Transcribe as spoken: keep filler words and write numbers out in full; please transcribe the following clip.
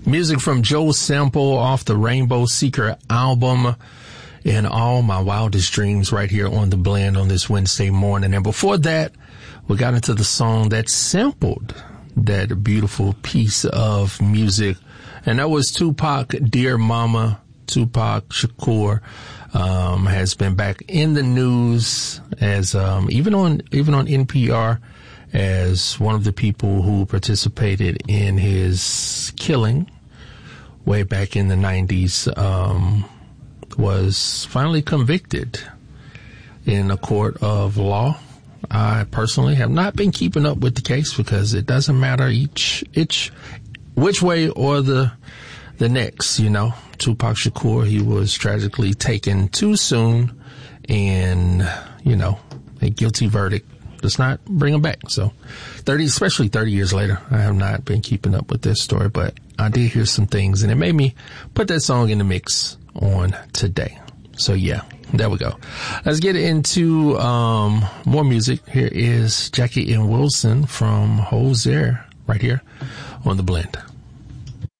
Music from Joe Sample off the Rainbow Seeker album, In All My Wildest Dreams, right here on The Blend on this Wednesday morning. And before that, we got into the song that sampled that beautiful piece of music, and that was Tupac, Dear Mama. Tupac Shakur um, has been back in the news as um, even on even on N P R as one of the people who participated in his killing way back in the nineties, um, was finally convicted in a court of law. I personally have not been keeping up with the case because it doesn't matter each each which way or the the next, you know. Tupac Shakur, he was tragically taken too soon, and, you know, a guilty verdict does not bring him back. So thirty, especially thirty years later, I have not been keeping up with this story, but I did hear some things, and it made me put that song in the mix on today. So yeah, there we go. Let's get into um more music. Here is Jackie N. Wilson from Hozier right here on The Blend.